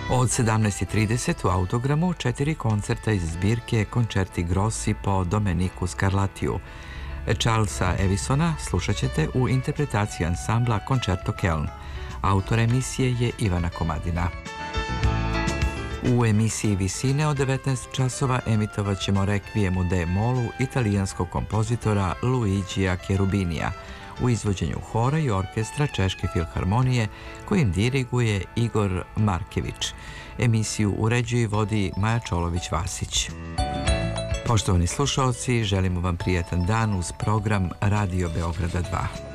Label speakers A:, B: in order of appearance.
A: Od 17:30 u Autogramu 4 koncerta iz zbirke Concerti Grossi po Domeniku Scarlattiju. Charlesa Evisona slušat ćete u interpretaciji ansambla Concerto Köln. Autor emisije je Ivana Komadina. U emisiji Visine od 19 časova emitovat ćemo Rekvijem u D-molu italijanskog kompozitora Luigija Cherubinija u izvođenju hora i orkestra Češke filharmonije kojim diriguje Igor Markević. Emisiju uređuje i vodi Maja Čolović-Vasić. Poštovani slušaoci, želimo vam prijatan dan uz program Radio Beograda 2.